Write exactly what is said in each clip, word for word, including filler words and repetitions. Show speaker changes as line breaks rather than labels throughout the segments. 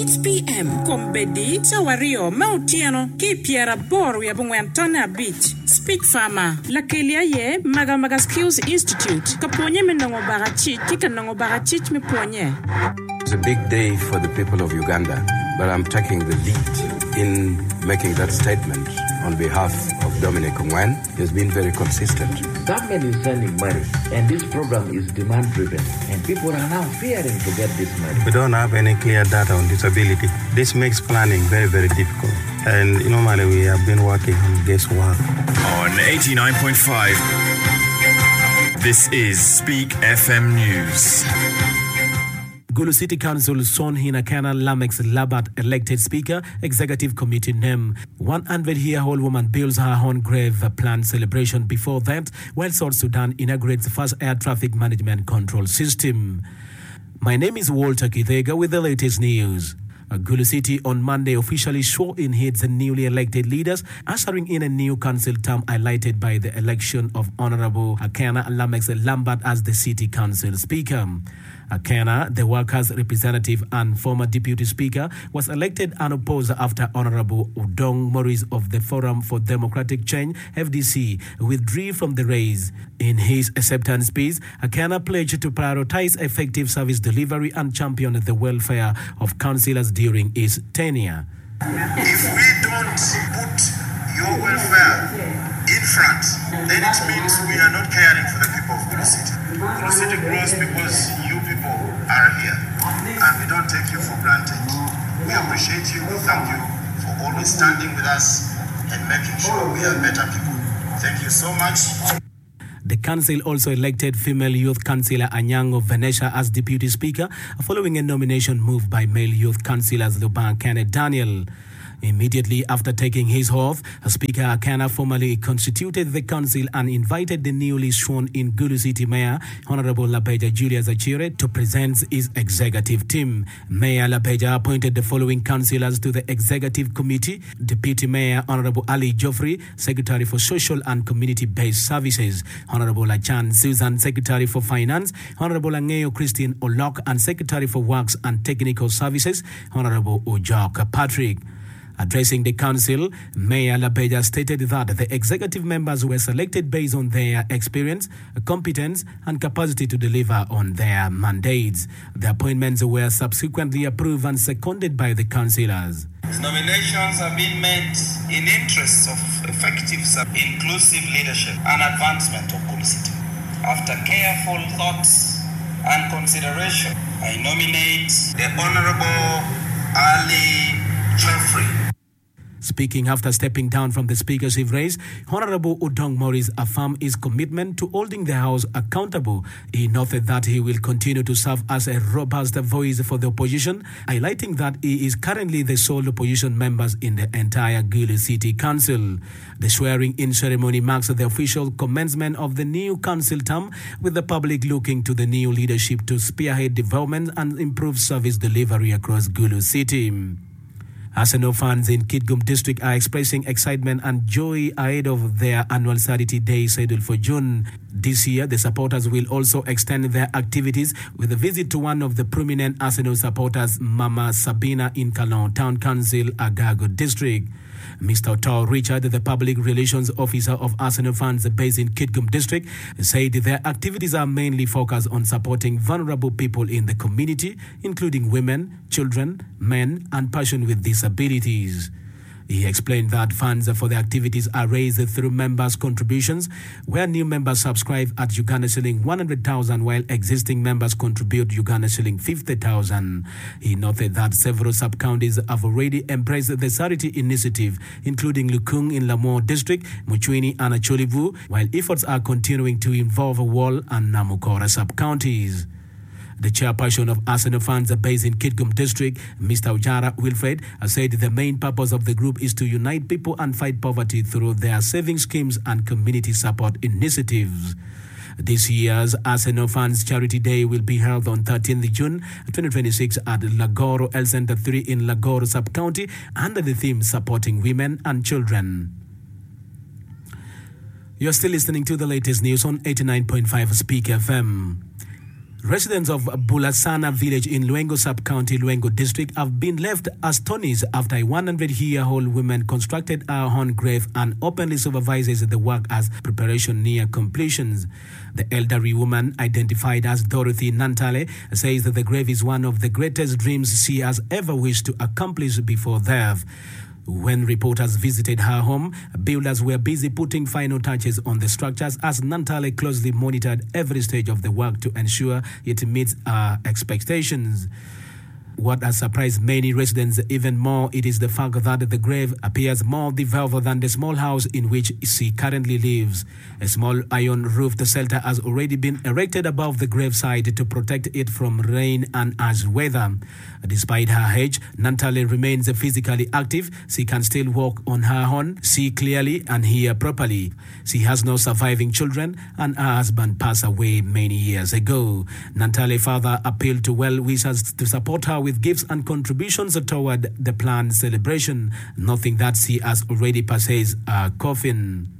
eight p.m. Kombedi Sawario Mautiano Ki Piera Boru Yabungwantona Beach Speak Farmer Lakelia Ye Maga Maga Skills Institute Kaponye Menongo Barachi Kika Nongo Barachich Me Ponye.
It's a big day for the people of Uganda, but I'm taking the lead in making that statement on behalf of Dominic Ongwen. He has been very consistent.
Government is sending money, and this program is demand-driven, and people are now fearing to get this money.
We don't have any clear data on disability. This makes planning very, very difficult. And normally we have been working on guesswork.
On eighty-nine point five, this is Speak F M News.
Gulu City Council Sonhina Kana Lamex Labat elected Speaker, Executive Committee name. one hundred-year-old woman builds her own grave planned celebration before that, while South Sudan inaugurates first air traffic management control system. My name is Walter Kithega with the latest news. Gulu City on Monday officially swore in its newly elected leaders, ushering in a new council term highlighted by the election of Honorable Akena Lamex Lambert as the City Council Speaker. Akena, the workers' representative and former deputy speaker, was elected unopposed after Honorable Udong Maurice of the Forum for Democratic Change, F D C, withdrew from the race. In his acceptance speech, Akena pledged to prioritize effective service delivery and champion the welfare of councillors during his tenure.
If we don't put your welfare in front, then it means we are not caring for the people of Gulu City. Gulu City grows because you people are here, and we don't take you for granted. We appreciate you, we thank you for always standing with us and making sure we are better people. Thank you so much.
The council also elected female youth councillor Anyango Venetia as deputy speaker, following a nomination moved by male youth councillors Luban Kenneth Daniel. Immediately after taking his oath, Speaker Akena formally constituted the council and invited the newly sworn-in Gulu City Mayor, Honorable Labeja Julius Achire, to present his executive team. Mayor Labeja appointed the following councillors to the executive committee: Deputy Mayor Honorable Ali Joffrey, Secretary for Social and Community-Based Services; Honorable Achan Susan, Secretary for Finance; Honorable Angeo Christine Olok, and Secretary for Works and Technical Services; Honorable Ojok Patrick. Addressing the council, Mayor Labeja stated that the executive members were selected based on their experience, competence, and capacity to deliver on their mandates. The appointments were subsequently approved and seconded by the councillors.
These nominations have been made in interests of effective, inclusive leadership and advancement of Gulu City. After careful thoughts and consideration, I nominate the Honorable Ali Joffrey.
Speaking after stepping down from the speakership race, Honorable Udong Maurice affirmed his commitment to holding the House accountable. He noted that he will continue to serve as a robust voice for the opposition, highlighting that he is currently the sole opposition member in the entire Gulu City Council. The swearing-in ceremony marks the official commencement of the new council term, with the public looking to the new leadership to spearhead development and improve service delivery across Gulu City. Arsenal fans in Kitgum District are expressing excitement and joy ahead of their annual Charity Day scheduled for June. This year, the supporters will also extend their activities with a visit to one of the prominent Arsenal supporters, Mama Sabina, in Kalon Town Council, Agago District. Mister Otto Richard, the public relations officer of Arsenal fans based in Kitgum District, said their activities are mainly focused on supporting vulnerable people in the community, including women, children, men, and persons with disabilities. He explained that funds for the activities are raised through members' contributions, where new members subscribe at Uganda shilling one hundred thousand, while existing members contribute Uganda shilling fifty thousand. He noted that several sub-counties have already embraced the Charity initiative, including Lukung in Lamore District, Muchwini and Acholivu, while efforts are continuing to involve Wall and Namukora sub-counties. The chairperson of Arsenal fans based in Kitgum District, Mister Ujara Wilfred, said the main purpose of the group is to unite people and fight poverty through their saving schemes and community support initiatives. This year's Arsenal Fans Charity Day will be held on thirteenth June twenty twenty-six at Lagoro L Center three in Lagoro Sub-County under the theme Supporting Women and Children. You're still listening to the latest news on eighty-nine point five Speak F M. Residents of Bulasana village in Luengo sub-county, Luengo district have been left astonished after a one hundred year old woman constructed her own grave and openly supervises the work as preparation near completions. The elderly woman, identified as Dorothy Nantale, says that the grave is one of the greatest dreams she has ever wished to accomplish before death. When reporters visited her home, builders were busy putting final touches on the structures as Nantale closely monitored every stage of the work to ensure it meets her expectations. What has surprised many residents even more, it is the fact that the grave appears more developed than the small house in which she currently lives. A small iron-roofed shelter has already been erected above the gravesite to protect it from rain and harsh weather. Despite her age, Nantale remains physically active. She can still walk on her own, see clearly and hear properly. She has no surviving children and her husband passed away many years ago. Nantale father appealed to well-wishers to support her with gifts and contributions toward the planned celebration, noting that she has already purchased a coffin.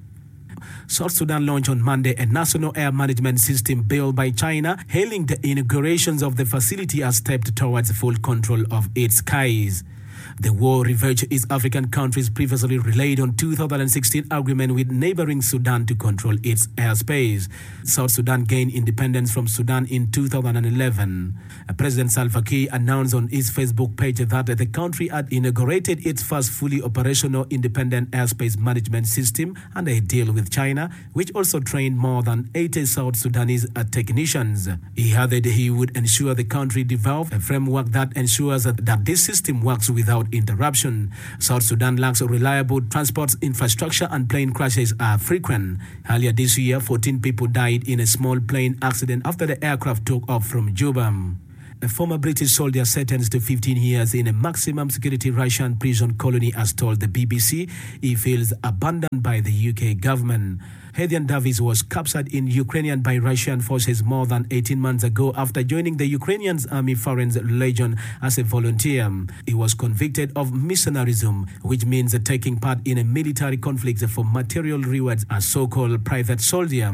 South Sudan launched on Monday a national air management system built by China, hailing the inaugurations of the facility as step towards full control of its skies. The war-ravaged East African countries previously relied on two thousand sixteen agreement with neighboring Sudan to control its airspace. South Sudan gained independence from Sudan in two thousand eleven. President Salva Kiir announced on his Facebook page that the country had inaugurated its first fully operational independent airspace management system under a deal with China, which also trained more than eighty South Sudanese technicians. He added he would ensure the country developed a framework that ensures that this system works without interruption. South Sudan lacks reliable transport infrastructure and plane crashes are frequent. Earlier this year, fourteen people died in a small plane accident after the aircraft took off from Juba. A former British soldier sentenced to fifteen years in a maximum security Russian prison colony has told the B B C he feels abandoned by the U K government. Hedian Davis was captured in Ukrainian by Russian forces more than eighteen months ago after joining the Ukrainian Army Foreign Legion as a volunteer. He was convicted of mercenarism, which means taking part in a military conflict for material rewards as so-called private soldier.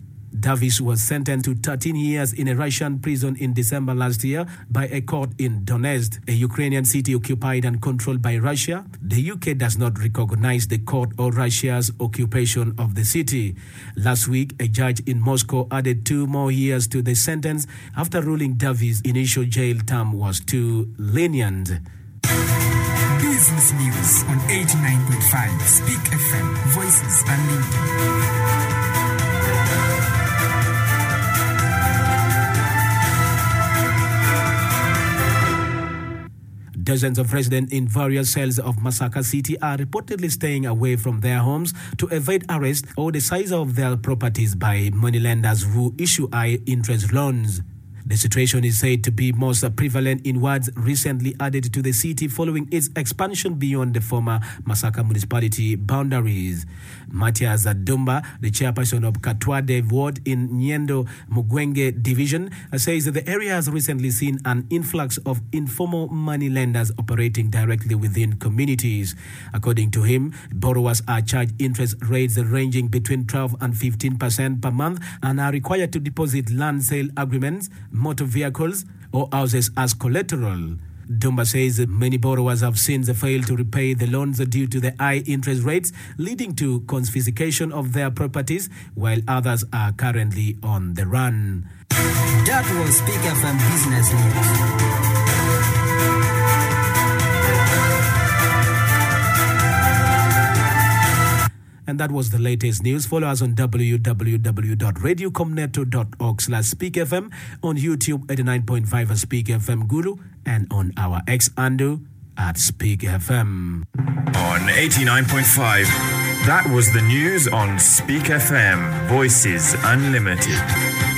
Davis was sentenced to thirteen years in a Russian prison in December last year by a court in Donetsk, a Ukrainian city occupied and controlled by Russia. The U K does not recognize the court or Russia's occupation of the city. Last week, a judge in Moscow added two more years to the sentence after ruling Davis' initial jail term was too lenient.
Business News on eighty-nine point five Speak F M, Voices Unlimited.
Dozens of residents in various cells of Masaka City are reportedly staying away from their homes to evade arrest or the size of their properties by moneylenders who issue high interest loans. The situation is said to be most prevalent in wards recently added to the city following its expansion beyond the former Masaka municipality boundaries. Matthias Dumba, the chairperson of Katwade ward in Nyendo Mugwenge division, says that the area has recently seen an influx of informal money lenders operating directly within communities. According to him, borrowers are charged interest rates ranging between twelve and fifteen percent per month and are required to deposit land sale agreements, motor vehicles or houses as collateral. Dumba says many borrowers have since failed to repay the loans due to the high interest rates, leading to confiscation of their properties, while others are currently on the run.
That was Speak F M Business News.
And that was the latest news. Follow us on w w w dot radiocomneto dot org slash speak f m, on YouTube eighty-nine point five Speak F M Guru, and on our X handle at Speak F M.
On eighty-nine point five, that was the news on Speak F M, Voices Unlimited.